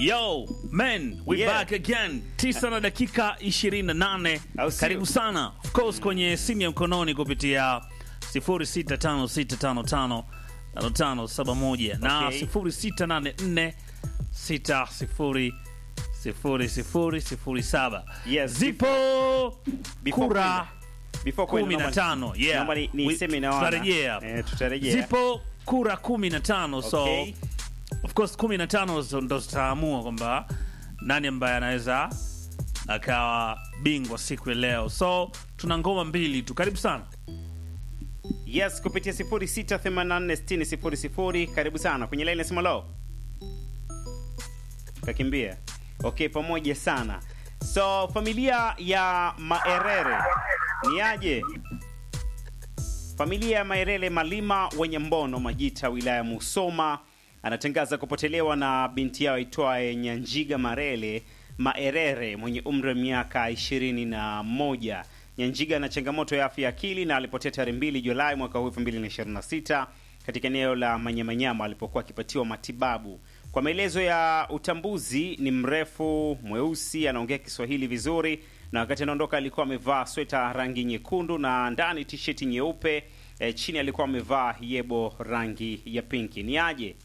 Yo, man, we back again. 9 na dakika 28. Karibu sana. Of course kwenye simu ya mkononi kupitia 0656555571 na 0684600007. Yes, Zipo kura before 15. Yeah. Naomba niseme naona. Tutarejea. Zipo kura 15. So Okay. of course 15 ndo zitaamua kwamba nani ambaye anaweza akawa bingwa siku ya leo. So tuna ngoma mbili tu. Karibu sana. Yes, kupitia 06846000. Karibu sana. Kwenye line nasema lo. Kakimbia. Okay, pamoja sana. So familia ya Maerere ni aje? Familia ya Maerere Malima wenye Mbono Majita wilaya Musoma anatangaza kupotelewa na binti yao aitwaye Nyanjiga Marele Maerere mwenye umri wa miaka 21. Nyanjiga ana changamoto ya afya ya akili na alipotea tarehe 2 Julai mwaka 2026 katika eneo la Manyamanyama alipokuwa akipatiwa matibabu. Kwa maelezo ya utambuzi, ni mrefu, mweusi, anaongea Kiswahili vizuri, na wakati anaondoka alikuwa amevaa sweta rangi nyekundu na ndani t-shirt nyeupe, chini alikuwa amevaa yebo rangi ya pinki. Ni aje?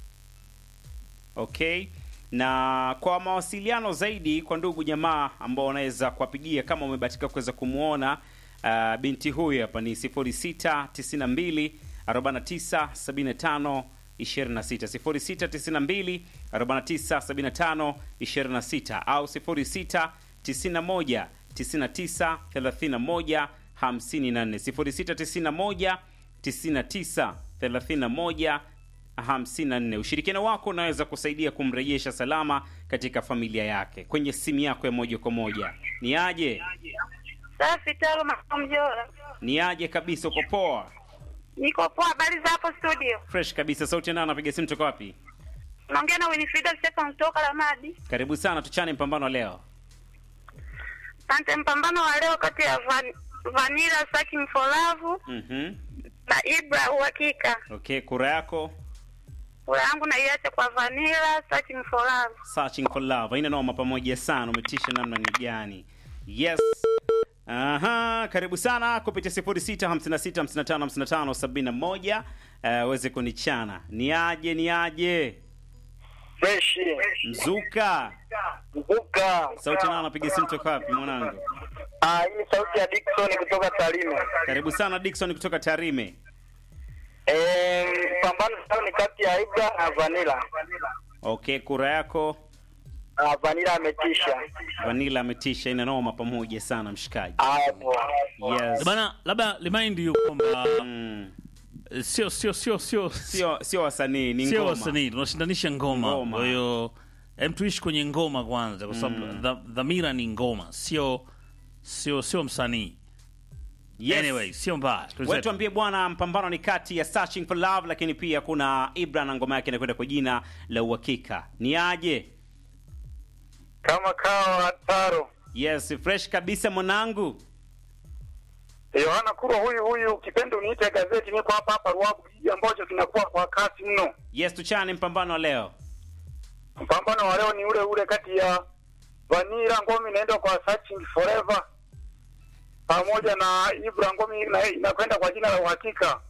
Okay. Na kwa mawasiliano zaidi kwa ndugu jamaa ambao wanaweza kuwapigia kama umebahatika kuweza kumuona binti huyu hapa ni 0692 49 75 26 0692 49 75 26 au 06 91 99 31 54 06 91 99 31 54. Ushirikiano wako unaweza kusaidia kumrejesha salama katika familia yake. Kwenye simu yako ya moja kwa moja. Ni aje? Safi talo mjora. Ni aje kabisa, uko poa? Niko poa, habari za hapo studio? Fresh kabisa. Sauti nani anapiga simu toka wapi? Naongea na Winifrida Stefan kutoka Lamadi. Karibu sana, tuchane mpambano leo. Asante. Mpambano wa leo kati ya Vanilla Searching for Love na Ibra Uhakika. Okay, kura yako? Kura yangu naiacha kwa Vanilla Searching for Love. Searching for Love. Haina noma, pamoja sana. Umetisha namna ni gani? Yes. Aha, karibu sana kupitia 0656555571. Uweze kunichana. Ni aje? Fresh. Mzuka. Sauti nani anapiga simu toka wapi mwanangu? Hii sauti ya Dickson kutoka Tarime. Karibu sana Dickson kutoka Tarime. Pambano leo ni kati ya Ibra na Vanilla. Okay, kura yako? Vanilla ametisha. Vanilla ametisha, ina noma, pamoja sana mshikaji. Hapo. Yes. Bana, labda remind you kwamba sio wasanii, ni ngoma. Sio wasanii, tunashindanisha ngoma. Kwa hiyo tuishi kwenye ngoma kwanza kwa sababu dhamira ni ngoma, sio msanii. Yes. Anyway, sio mbaya. Wewe tuambie bwana, mpambano ni kati ya Searching for Love lakini pia kuna Ibra na ngoma yake inakwenda kwa jina la Uhakika. Ni aje? Kama kawa taro. Yes, fresh kabisa mwanangu. Yohana Kurwa huyu kipendo uniite gazeti, niko hapa Ruabu ambacho kinakuwa kwa kasi mno. Yes, tuchane mpambano leo. Mpambano wa leo ni ule kati ya Vanilla, ngoma inaenda kwa Searching Forever, pamoja na Ibra, ngoma inakwenda kwa jina la Uhakika.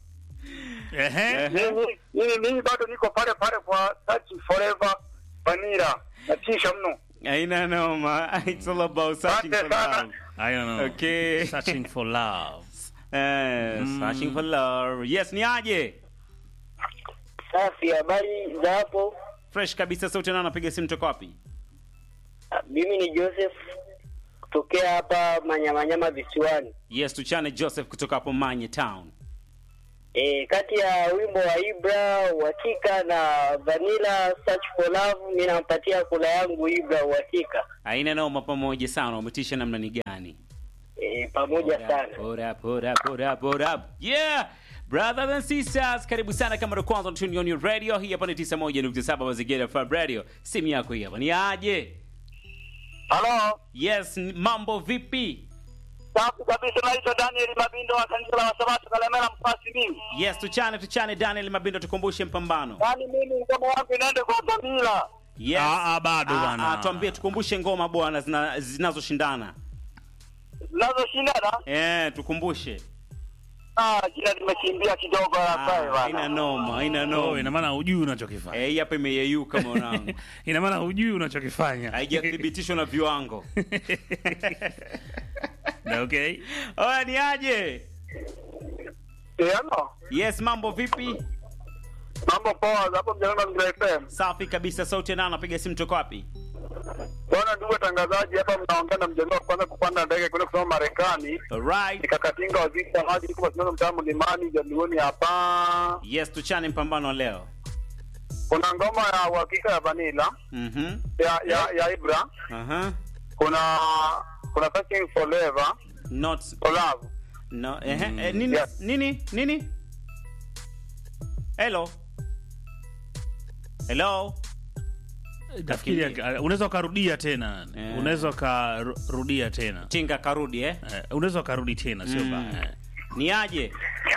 Mimi bado niko pale kwa Searching Forever, Vanilla. Natisha mno. Aina noma. It's all about searching for love. I don't know. Okay. Searching for love. Searching for love. Yes, ni aje? Safi, habari za hapo? Fresh kabisa. Sauti nani anapiga simu toka wapi? Mimi ni Joseph kutokea hapa Manyamanyama visiwani. Yes, tuchane Joseph kutoka hapo Manye Town. Kati ya wimbo wa Ibra Uhakika na Vanilla Search for Love, mimi nampatia kula yangu Ibra Uhakika. Haina noma, pamoja sana. Umetisha namna ni gani? Pamoja sana. Put up. Yeah. Brothers and sisters, karibu sana kama ndo kwanza tune on your radio. Hii hapa ni 91.7 Mazingira FM Radio. Simu yako hii hapa. Ni aje? Hello. Yes, mambo vipi? Safi kabisa, naitwa Daniel Mabindo wa kanisa la Wasabato Kalemera Mpasi mimi. Yes, tuchane Daniel Mabindo, tukumbushe mpambano. Yaani mimi ngoma yangu inaenda kwa Vanilla. Yes. Bado bwana. Tuambie, tukumbushe ngoma bwana zinazoshindana. Zinazoshindana? Tukumbushe. Jina nimekimbia kidogo hapa bwana. Haina noma. Ina maana hujui unachokifanya. Hii hapa imeyeyuka mwanangu. Ina maana hujui unachokifanya. Haijathibitishwa na viwango. Okay. Oya, ni aje? Ano? Yes, mambo vipi? Mambo poa, hapo mjana Mgira FM. Safi kabisa, sauti nani anapiga simu toka wapi? Bwana ndugu watangazaji, hapa mnaongea na mjana wa kwanza kupanda ndege kwenda kusoma Marekani. Alright. Nikakatinga waziri wa maji kwa sababu mtaa Mlimani Jamioni hapa. Yes, tuchane mpambano leo. Kuna ngoma ya uhakika ya Vanilla. Ya Ibra. Kuna Searching Forever. Not for Love. No, nini? Yes. Nini? Hello. Nafikiri unaweza ukarudia tena. Unaweza ukarudia tena. Tinga karudi Unaweza ukarudi tena, sio baya. Ni aje?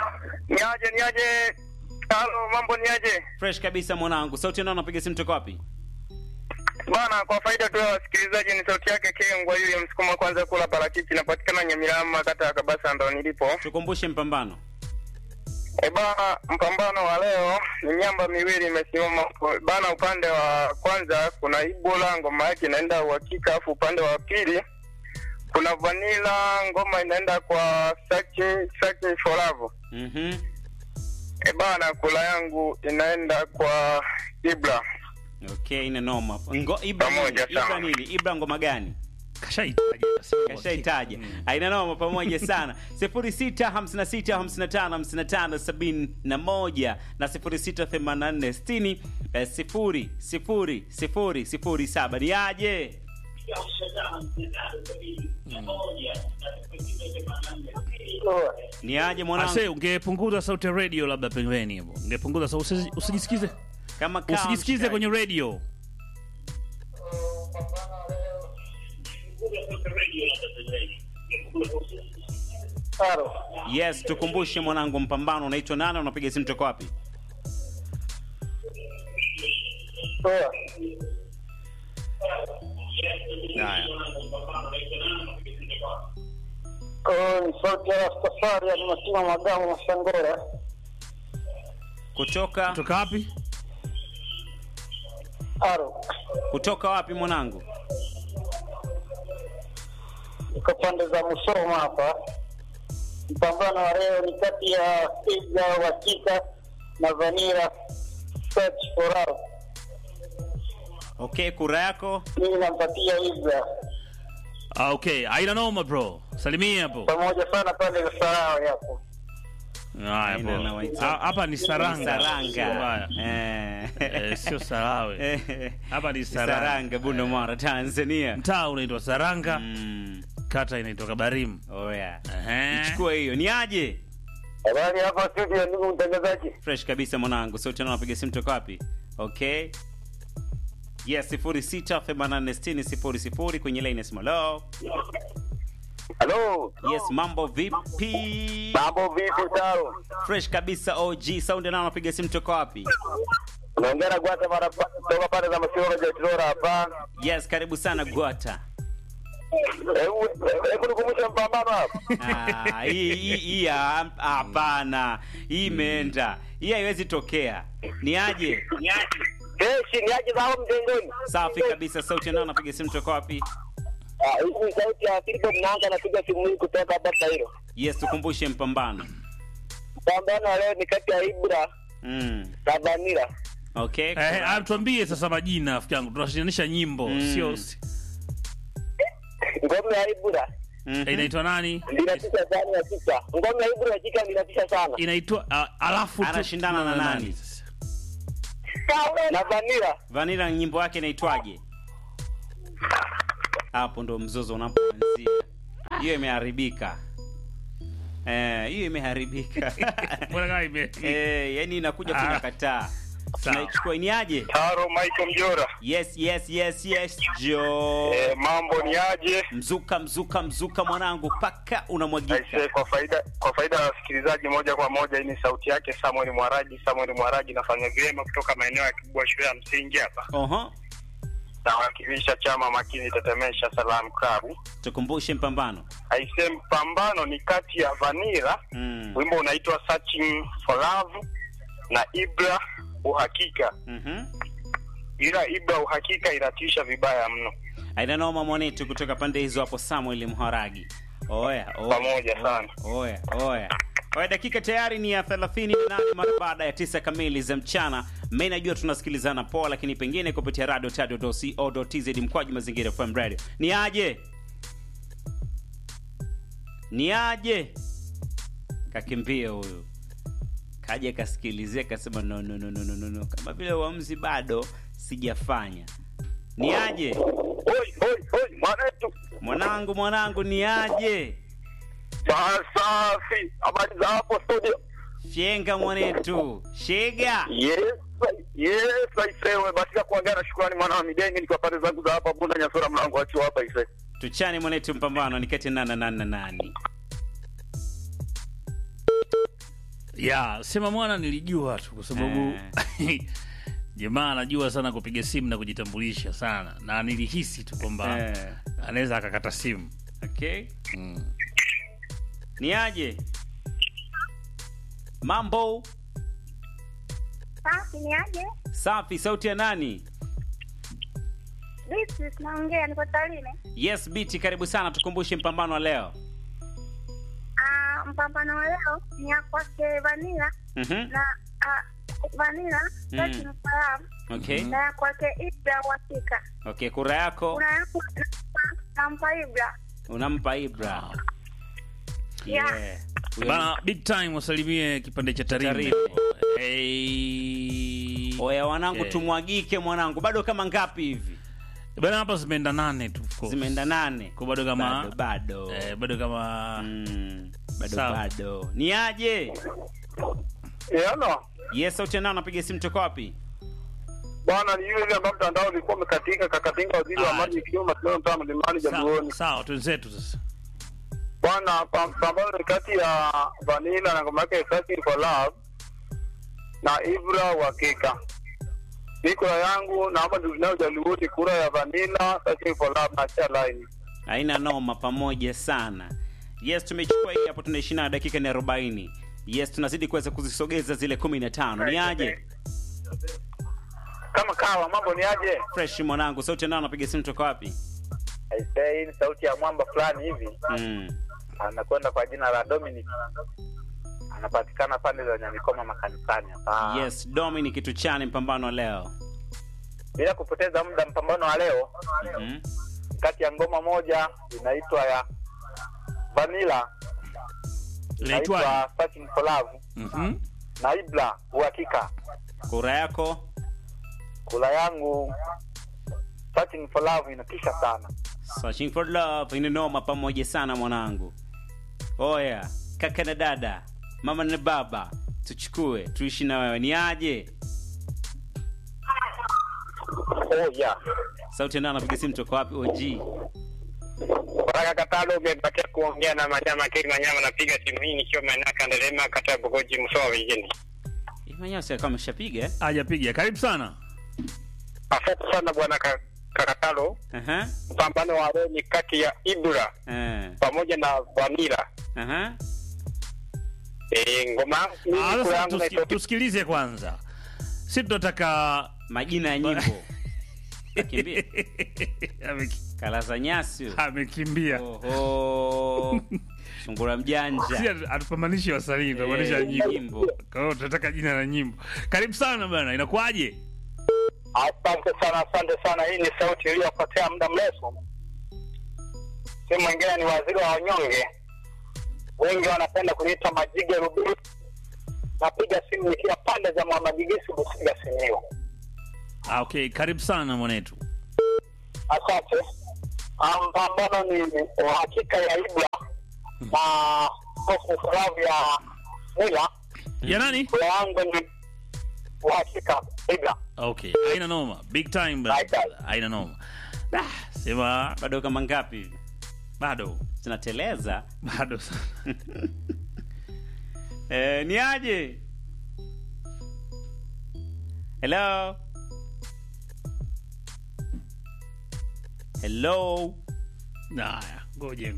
Halo, mambo ni aje? Fresh kabisa mwanangu. Sauti nani anapiga simu toka wapi? Bana, kwa faida tu ya wasikilizaji, ni sauti yake Kengwa yule msukuma kwanza kula parachichi, inapatikana Nyamirama kata ya Kabasa, ndo nilipo. Tukumbushe mpambano. Bana, mpambano wa leo ni nyamba miwili imesimama bana. Upande wa kwanza kuna Ibola, ngoma yake inaenda uhakika, afu upande wa pili kuna Vanilla, ngoma inaenda kwa Searching for Love. Bana, kula yangu inaenda kwa Ibra. Okay, ina noma. Ibra nini? Ibra ngoma gani? Kashaitaja. Aina noma pamoja sana. 0656555571 na 0684600007. Ni aje? Ni aje mwanangu? Ase ungepunguza sauti ya radio labda pembeni hapo. Ungepunguza sauti usijisikize. Kama usijisikize kwenye radio. Yes, tukumbushe mwanangu, mpambano unaitwa nani, unapiga simu toka wapi? Sauti ya Rastafari ya Masimu Magamu Masangora. Kutoka wapi? Kutoka wapi mwanangu? Kwa pande za Musoma hapa. Mpambano wa leo ni kati ya Ibra uhakika na Vanilla Search for Love. Okay, kura yako? Mimi nampatia Ibra. Okay, haina noma bro. Salimia hapo. Pamoja sana pale za Sarawe hapo. Hapa ni Saranga. Sio Sarawe. Hapa ni Saranga, Bunda Mara, Tanzania. Mtaa unaitwa Saranga. Kata inaitwa Kabarimu. Ichukue hiyo. Ni aje? Habari hapa studio, ndugu mtangazaji. Fresh kabisa mwanangu. Sauti nani anapiga simu toka wapi? Okay. Yes, 06886000 kwenye line ya Smolo. Hello. Yes, mambo vipi? Mambo vipi taro? Fresh kabisa OG. Sound nani anapiga simu toka wapi? Unaongea Gwata mara toka pale za Masioro Jetrora hapa. Yes, karibu sana Gwata. Hebu nikumbushe mpambano hapo. Hii hapana. Hii imeenda. Hii haiwezi tokea. Ni aje? Ni aje zao mjengoni. Safi kabisa. Sauti nani anapiga simu toka wapi? Hii sauti ya Filipo Mnanga, anapiga simu hii kutoka hapa Cairo. Yes, tukumbushe mpambano. Mpambano leo ni kati ya Ibra na Vanilla. Okay. Tuambie sasa majina rafiki yangu. Tunashinanisha nyimbo, sio ngoma ya Ibra. Inaitwa nani? Inatisha sana hakika. Ngoma ya Ibra hakika inatisha sana. Inaitwa alafu anashindana na nani? Na Vanilla. Vanilla nyimbo yake inaitwaje? Hapo ndo mzozo unapoanzia. Hiyo imeharibika. Hiyo imeharibika. Mbona gani yani inakuja kunakataa. Tunaichukua ni aje? Taro Michael Mjora. Yes Joe. Mambo ni aje? Mzuka mwanangu paka unamwagika. Kwa faida ya wasikilizaji moja kwa moja, hii ni sauti yake Samuel Mwaraji nafanya vyema kutoka maeneo ya Kibwa shule ya msingi hapa. nawakilisha chama makini Tetemesha Salam Club. Tukumbushe mpambano. Aise, mpambano ni kati ya Vanilla, wimbo unaitwa Searching for Love, na Ibra Uhakika. Ila Ibra Uhakika inatisha vibaya mno. Aina noma mwanetu kutoka pande hizo hapo Samuel Mharagi. Oya. Pamoja sana. Oya. Dakika tayari ni ya 38 mara baada ya 9 kamili za mchana. Mimi najua tunasikilizana poa, lakini pengine kupitia radio.co.tz mkwaju mazingira FM radio. Ni aje? Kakimbia huyo. Kaja kasikilizia kasema no. Kama vile uamuzi bado sijafanya. Ni aje? Oi, Mwanangu ni aje? Safi. Habari za hapo studio? Shenga mwanetu. Shega. Yes, aisewe. Batika kuagana, shukrani mwana wa Midenge, niko pande zangu za hapa Bunda Nyasura mlango wa chuo hapa ise. Tuchane mwanetu, mpambano ni kati nani. Ya, sema mwana nilijua tu kwa sababu jamaa anajua sana kupiga simu na kujitambulisha sana, na nilihisi tu kwamba anaweza akakata simu. Okay. Ni aje? Mambo? Safi, ni aje? Safi, sauti ya nani? Biti, naongea, niko Tarime. Yes, Biti, karibu sana, tukumbushe mpambano wa leo. Mpambano wa leo ni ya kwake Vanilla. Na Vanilla, Searching for Love. Okay. Na kwake Ibra Uhakika. Okay, kura yako? Kura yako nampa Ibra. Unampa Ibra. Yeah. Bana, big time wasalimie kipande cha Tarime. Oya wanangu, tumwagike mwanangu. Bado kama ngapi hivi? Bana, hapa zimeenda 8 tu of course. Zimeenda 8. Kwa bado kama bado. Bado kama bado. Ni aje? Hello. Yes, sauti nao napiga simu toka wapi? Bwana, ni yule ambaye mtandao ulikuwa umekatika, kakatinga waziri wa maji Kioma Kiloma Tama Limani Jabuoni. Sawa, tuenzetu sasa. Bwana, pambano ni kati ya Vanilla na ngoma yake Searching for Love na Ibra Uhakika. Ni kura yangu na hapa ndio tunaojaluoti, kura ya Vanilla, Searching for Love na cha line. Haina noma, pamoja sana. Yes, tumechukua hii hapo, tunaishi na dakika ni 40. Yes, tunazidi kuweza kuzisogeza zile 15. Ni aje? Kama kawa, mambo ni aje? Fresh mwanangu, sauti nao napiga simu toka wapi? I say sauti ya mwamba fulani hivi. Anakwenda kwa jina la Dominic. Anapatikana pande za Nyamikoma makanisani hapa. Yes, Dominic, kitu chani mpambano leo. Bila kupoteza muda, mpambano wa leo kati ya ngoma moja inaitwa ya Vanilla, inaitwa Searching for Love, na Ibra Uhakika. Kura yako? Kura yangu Searching for Love, inatisha sana. Searching for Love inanoma, pamoja sana mwanangu. Oya, kaka na dada, mama na baba, tuchukue tuishi na wewe. Ni aje? Yeah. Sauti nana napiga simu toka wapi? OG. Baraka Katalo, umebakia kuongea na Manyama Manyama, napiga simu hii nikiwa Manaka Ndelema kata Bogoji Msoa wengine. Manyama sasa kama shapiga? Hajapiga. Karibu sana. Asante sana bwana Katalo. Mpambano wa leo ni kati ya Ibra pamoja na Vanilla. Ngoma tusikilize kwanza. Sisi tunataka majina ya nyimbo. Akimbia. Kalaza nyasi. Amekimbia. Oho. Sungura mjanja. Si atupambanishi wasanii, tunapambanishi nyimbo. Kwa hiyo tunataka jina la nyimbo. Karibu sana bwana, inakuaje? Asante sana. Hii ni sauti iliyopotea muda mrefu. Si mwingine ni waziri wa wanyonge. Wengi wanapenda kuniita Majige Rubi. Napiga simu nikiwa pande za Mwamajigisi Busiga Simiyu. Okay, karibu sana mwanetu. Asante. Mpambano ni Uhakika ya Ibra na Searching for Love ya Vanilla. Ya nani? Kwa yangu ni Uhakika Ibra. Okay, haina noma. Big time bro. Haina noma. Sema bado kama ngapi? Bado tunateleza. Bado sana. Ni aje? Hello? Hello. Haya, ngoje.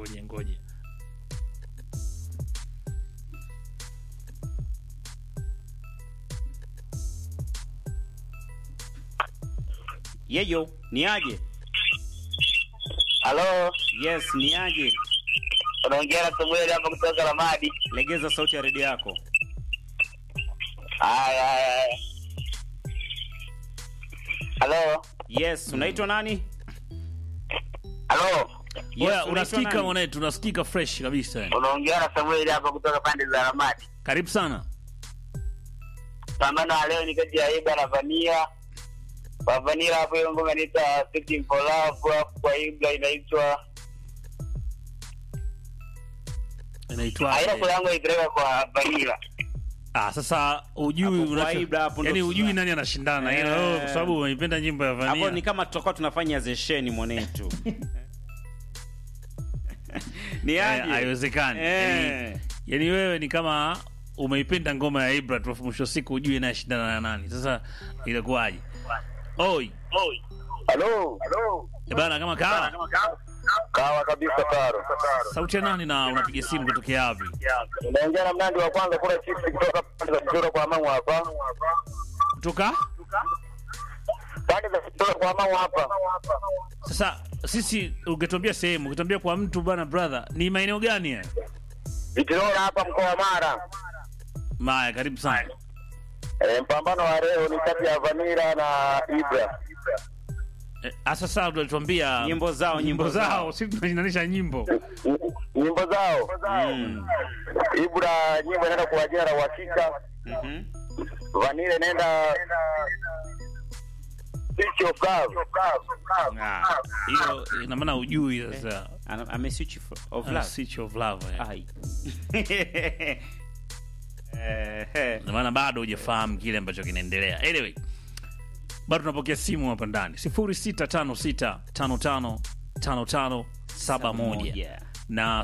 Yeyo, ni aje? Halo, Yes, ni aje? unaongea na Samuel hapa kutoka Ramadi. Legeza sauti ya redio yako. Haya. Halo. Yes, unaitwa nani? Halo. Yes, Oya, unasikika nani? mwanetu, unasikika fresh kabisa yani. Unaongea na Samuel hapa kutoka pande za Ramadi. Karibu sana. Pambano leo ni kati ya Ibra na Vanilla. Kwa Vanilla hapo hiyo ngoma inaitwa Searching for Love, hapo kwa Ibra inaitwa Inaitwa Haina kwa yangu ipeleka kwa Vanilla. sasa ujui Hapo kwa Ibra hapo ndo yani ujui tuna- nani anashindana. Yaani kwa sababu umeipenda nyimbo ya Vanilla. Hapo ni kama tutakuwa tunafanya zesheni mwanetu. Ni aje? Haiwezekani. Yaani wewe ni kama umeipenda ngoma ya Ibra tu mwisho siku ujui anayeshindana na nani. Sasa inakuwaje? Oi. Halo. Bana kama kawa. Kawa kabisa Taro. Sauti ya nani na unapiga simu kutokea wapi? Unaongea na mnandi wa kwanza kula chips kutoka pande za Kidora kwa Mangu hapa. Kutoka? Pande za Kidora kwa Mangu hapa. Sasa sisi ungetuambia sehemu, ungetuambia kwa mtu bana brother, ni maeneo gani haya? Kidora hapa mkoa wa Mara. Maya, karibu sana. Mpambano wa leo ni kati ya Vanilla na Ibra. Sasa tunatuambia Nyimbo zao. Sisi tunashinanisha nyimbo. Nyimbo zao. Ibra nyimbo inaenda kwa jina la uhakika. Vanilla inaenda Switch of Love. Hiyo ina maana ujui sasa. Ame switch of love. Switch of love. Ai. Ina maana bado hujafahamu kile ambacho kinaendelea. Anyway, bado tunapokea simu hapa ndani 0656555571 na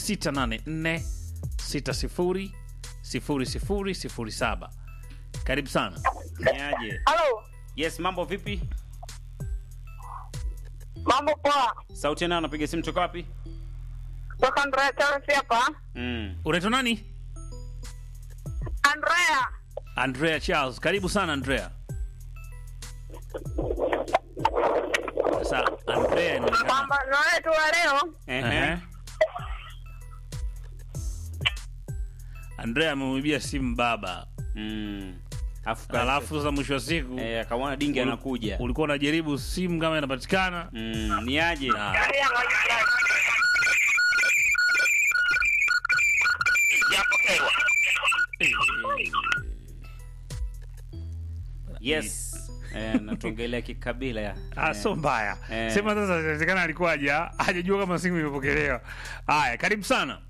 0684600007. Karibu sana. Niaje? Halo. Yes, mambo vipi? Mambo poa. Sauti nani anapiga simu toka wapi? Toka Andrea Charles hapa. Unaitwa nani? Andrea Charles. Karibu sana Andrea. Sasa Andrea inaonekana. Pambano letu wa leo Andrea amemwibia simu baba. Alafu sasa mwisho wa siku akaona dingi anakuja. Ulikuwa unajaribu simu kama inapatikana. Ni aje? Yes. Natuongelea kikabila. So mbaya. Sema sasa inawezekana alikuwa hajajua kama simu imepokelewa. Haya, karibu sana.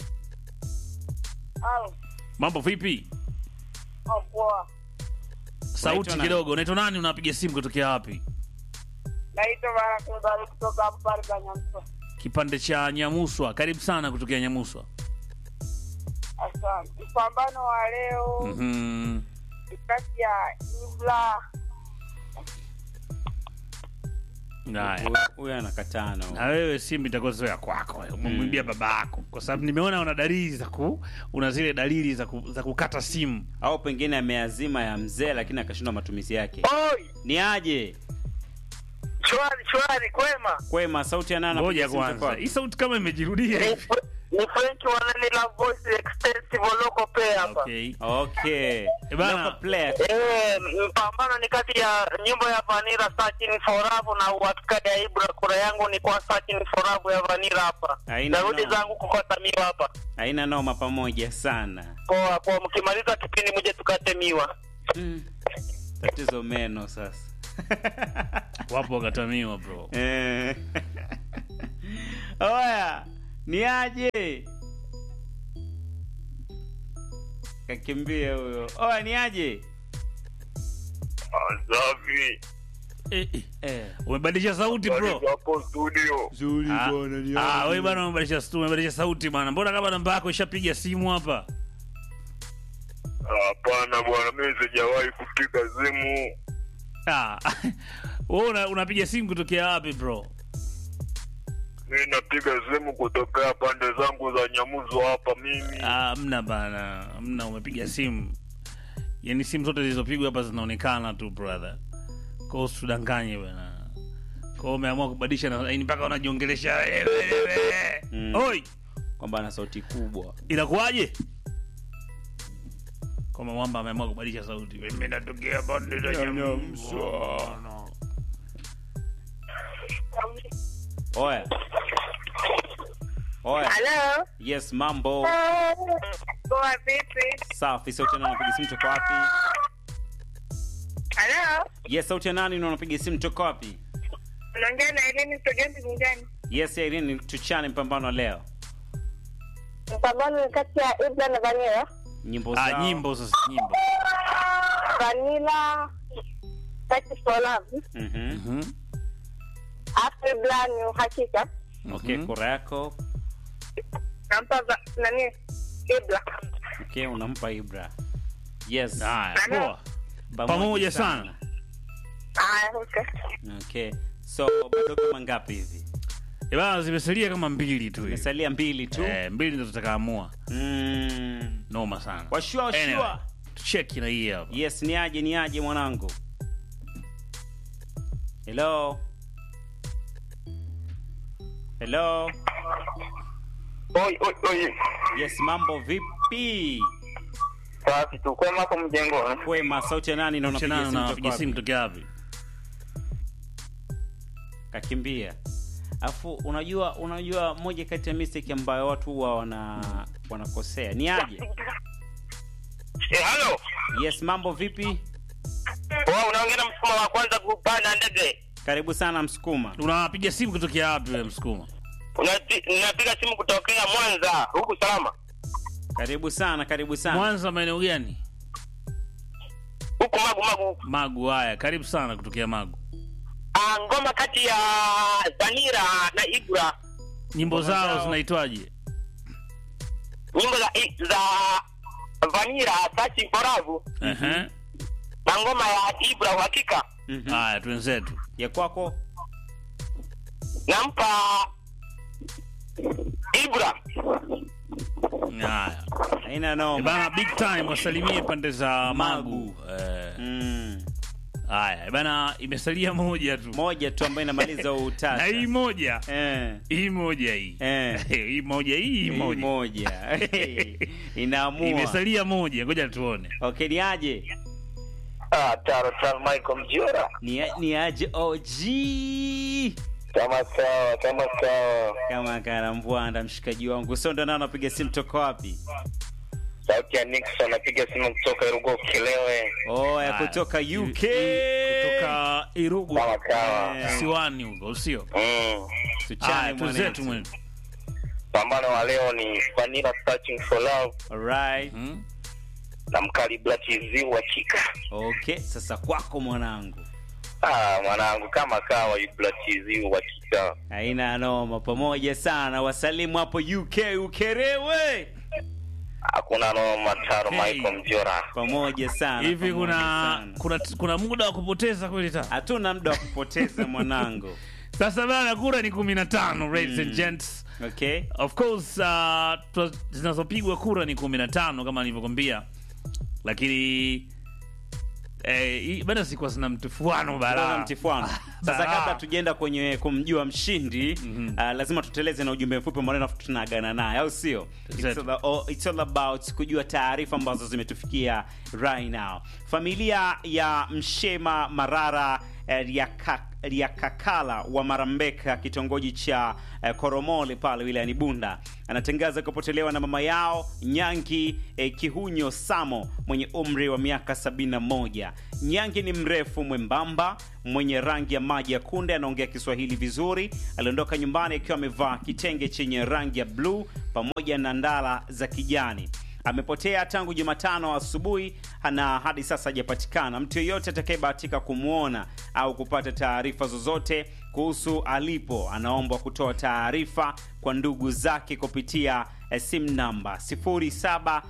Mambo vipi? Poa. Sauti kidogo. Unaitwa nani, unapiga simu kutokea wapi? Naitwa Barakoda kutoka hapa pale Nyamuswa. Kipande cha Nyamuswa. Karibu sana kutokea Nyamuswa. Asante. Pambano wa leo kati ya Ibra huyu anakataa na wewe simu itakuwa sio ya kwako. Umemwibia babako kwa sababu nimeona una dalili una zile dalili za kukata simu, au pengine ameazima ya mzee lakini akashindwa matumizi yake. Oi, ni aje? Shwari Kwema. Sauti ya nani? Ngoja kwanza, hii sauti kama imejirudia hivi. Ni Frank wanani la voice extensive local player hapa. Okay. Local player. Mpambano ni kati ya nyimbo ya Vanilla Searching for Love na uhakika ya Ibra. Kura yangu ni kwa Searching for Love ya Vanilla hapa. Narudi zangu kukata miwa hapa. Haina noma, pamoja sana. Poa, mkimaliza kipindi mje tukate miwa. Tatizo meno sasa. Wapo wakatamiwa bro. Oya, ni aje? Kakimbia huyo. Oya, ni aje? Azavi. Umebadilisha sauti bro. Hapo studio. Zuri bwana, ni aje? Wewe bwana umebadilisha sauti bwana. Mbona kama namba yako ishapiga simu hapa? Hapana bwana, mimi sijawahi kupiga simu. Wewe unapiga simu kutokea wapi bro? Mimi napiga simu kutokea pande zangu za Nyamuzo hapa mimi. Hamna bana, hamna, umepiga simu. Yaani simu zote zilizopigwa hapa zinaonekana tu brother. Kwa hiyo usitudanganye bana. Kwa hiyo umeamua kubadilisha na yaani mpaka unajiongelesha wewe. Oi, Kwamba ana sauti kubwa. inakuwaje? Kama mwamba ameamua kubadilisha sauti. Mimi natokea pande za Nyamuzo. Oya. Oya. Hello. Yes, mambo. Poa vipi? Safi, sauti ya nani unapiga simu toka wapi? Hello. Yes, sauti ya nani unapiga simu toka wapi? Unaongea na Irene kutoka Mbingani. Yes, Irene, tuchane mpambano leo. Mpambano ni kati ya Ibra na Vanilla. Nyimbo zao. Nyimbo sasa, nyimbo. Vanilla Search for Love. After Ibra ni Uhakika. Okay, kura yako. Nampa nani? Ibra. Okay, unampa Ibra. Yes. Poa. Pamoja sana. Okay. Okay. So bado kama ngapi hivi? Bana zimesalia kama 2 tu hivi. Mesalia 2 tu. 2 ndio tutakaamua. Noma sana. Washua. Check na hii hapa. Yes, ni aje mwanangu. Hello. Oi. Yes, mambo vipi? Safi tu kwema hapo mjengo. Kwema, sauti ya nani na unapiga simu toka wapi? Kakimbia. Afu unajua moja kati ya mistake ambayo watu huwa wanakosea. Ni aje? Hello. Yes, mambo vipi? Unaongea na Msukuma wa kwanza kupanda ndege. Karibu sana Msukuma. Unapiga simu kutokea wapi wewe Msukuma? Unapiga simu kutokea Mwanza, huku salama. Karibu sana. Mwanza maeneo gani? Huku Magu. Magu, haya. Karibu sana kutokea Magu. Ngoma kati ya Zanira na Ibra. Nyimbo zao zinaitwaje? Nyimbo za Vanira Search for Love. Na ngoma ya Ibra Uhakika. Haya, twenzetu. Ya kwako? Nampa Ibra. Haya. Haina noma. Bana big time wasalimie pande za Magu. Haya, bana imesalia moja tu ambayo inamaliza utata. Na hii moja. Hii moja. Hii moja. Inaamua. Imesalia moja, ngoja tuone. Okay, ni aje? Taro Michael Mjora. Ni aje OG? Kama sawa. Kama karambwanda mshikaji wangu. Sio ndo nani anapiga simu toka wapi? Sauti ya Nixon anapiga simu kutoka Irugo Kilewe. Ya kutoka UK. Kutoka Irugo. Siwani huko, sio? Tuchane mwenetu. Pambano wa leo ni Vanilla Searching for Love. Alright. Na Mkali Black Ziu Uhakika. Okay, sasa kwako mwanangu. Mwanangu kama kawa Black Ziu Uhakika. Haina noma, pamoja sana. Wasalimu hapo UK Ukerewe. Hakuna noma. Taro Michael Mjora. Pamoja sana. Hivi kuna muda wa kupoteza kweli ta? Hatuna muda wa kupoteza mwanangu. Sasa bana kura ni 15 ladies and gents. Okay. Of course zinazopigwa kura ni 15 kama nilivyokuambia. Lakini bado sikuwa sina mtifuano bara. Sasa kabla tujienda kwenye kumjua mshindi, lazima tuteleze na ujumbe mfupi ambao tunaagana naye, au sio? It's all about kujua taarifa ambazo zimetufikia right now. Familia ya Mshema Marara Riakakala wa Marambeka kitongoji cha Koromole pale wilayani Bunda anatangaza kupotelewa na mama yao Nyangi Kihunyo Samo mwenye umri wa miaka 71. Nyangi ni mrefu mwembamba mwenye rangi ya maji ya kunde, anaongea Kiswahili vizuri. Aliondoka nyumbani akiwa amevaa kitenge chenye rangi ya blue pamoja na ndala za kijani. Amepotea tangu Jumatano asubuhi na hadi sasa hajapatikana. Mtu yeyote atakayebahatika kumuona au kupata taarifa zozote kuhusu alipo anaomba kutoa taarifa kwa ndugu zake kupitia simu namba 0744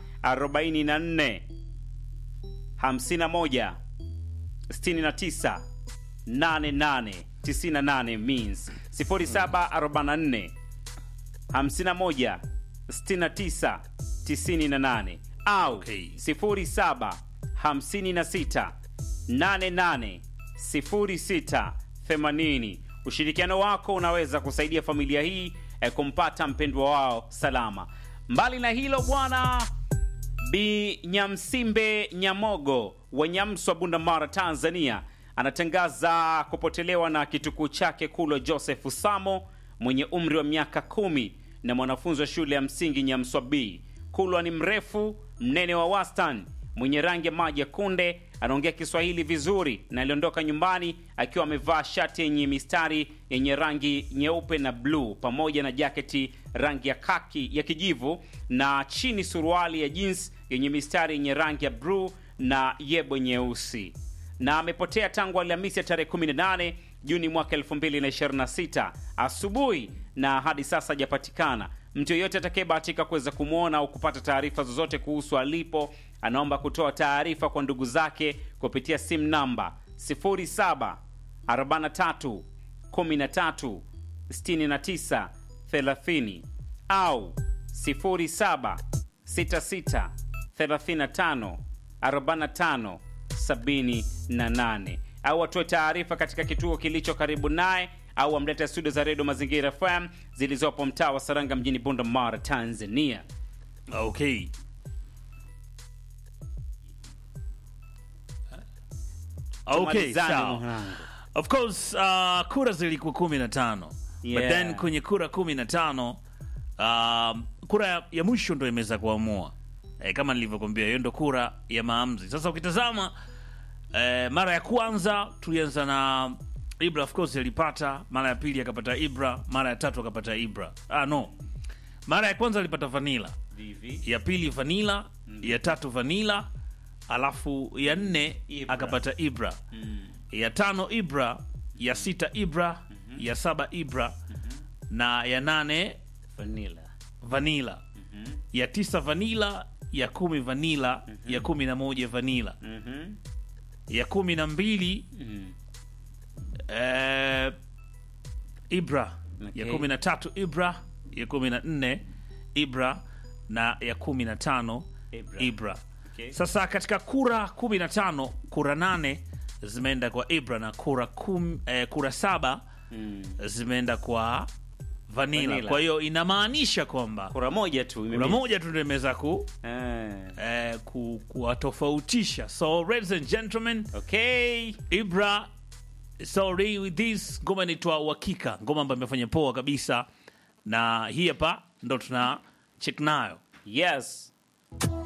51 69 88 98 means 0744 51 69 98 au Okay. 07 56 88 06 80. Ushirikiano wako unaweza kusaidia familia hii kumpata mpendwa wao salama. Mbali na hilo bwana, Bi Nyamsimbe Nyamogo wa Nyamswa, Bundamara, Tanzania, anatangaza kupotelewa na kitukuu chake Kulwa Joseph Samo mwenye umri wa miaka 10 na mwanafunzi wa shule ya msingi Nyamswa B. Kulwa ni mrefu, mnene wa wastani, mwenye rangi ya maji ya kunde, anaongea Kiswahili vizuri na aliondoka nyumbani akiwa amevaa shati yenye mistari yenye rangi nyeupe na bluu pamoja na jaketi rangi ya kaki ya kijivu na chini suruali ya jeans yenye mistari yenye rangi ya bluu na yebo nyeusi. Na amepotea tangu Alhamisi ya tarehe 18 Juni mwaka 2026 asubuhi na hadi sasa hajapatikana. Mtu yeyote atakayebahatika kuweza kumwona au kupata taarifa zozote kuhusu alipo, anaomba kutoa taarifa kwa ndugu zake kupitia simu namba 07 43 13 69 30 au 07 66 35 45 78 au atoe taarifa katika kituo kilicho karibu naye au amlete studio za Radio Mazingira FM zilizopo mtaa wa Saranga mjini Bundamara, Tanzania. Okay. Okay, so of course kura zilikuwa 15. Yeah. But then kwenye kura 15 kura ya mwisho ndo imeweza kuamua. Kama nilivyokuambia hiyo ndo kura ya maamuzi. Sasa ukitazama mara ya kwanza tulianza na Ibra, of course alipata, mara ya pili akapata Ibra, mara ya tatu akapata Ibra. No. Mara ya kwanza alipata Vanilla. Ya pili Vanilla, ya tatu Vanilla, alafu ya nne Ibra. akapata Ibra. Ya tano Ibra, ya sita Ibra, ya saba Ibra, na ya nane Vanilla. Ya tisa Vanilla, ya 10 Vanilla, ya 11 Vanilla. Ya 12 Ibra. Okay. Ya 13 Ibra, ya 14 Ibra na ya 15 Ibra. Okay. Sasa katika kura 15, kura 8 zimeenda kwa Ibra na kura 7 zimeenda kwa Vanilla. Kwa hiyo inamaanisha kwamba kura moja tu ndio imeweza kuwatofautisha. So ladies and gentlemen, okay, Ibra, sorry with this. Ngoma inaitwa Uhakika, ngoma ambayo imefanya poa kabisa, na hii hapa ndo tuna check nayo. yes.